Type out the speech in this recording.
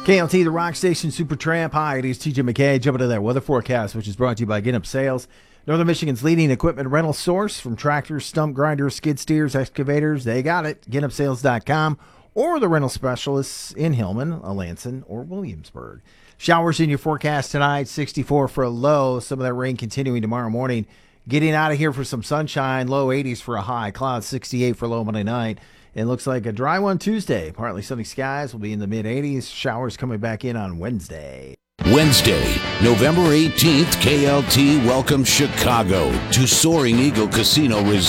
KLT, the Rock Station Super Tramp. Hi, it is TJ McKay. Jumping to that weather forecast, which is brought to you by Get Up Sales, Northern Michigan's leading equipment rental source. From tractors, stump grinders, skid steers, excavators, they got it. GetUpSales.com or the rental specialists in Hillman, Alanson, or Williamsburg. Showers in your forecast tonight, 64 for a low. Some of that rain continuing tomorrow morning. Getting out of here for some sunshine, low 80s for a high. Clouds 68 for low Monday night. It looks like a dry one Tuesday. Partly sunny skies will be in the mid-80s. Showers coming back in on Wednesday. Wednesday, November 18th, KLT welcomes Chicago to Soaring Eagle Casino Resort.